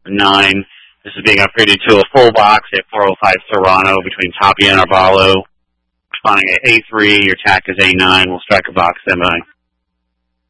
9. This is being upgraded to a full box at 405 Serrano between Tapia and Arvalo. Responding at A3, your TAC is A9. We'll strike a box, standby.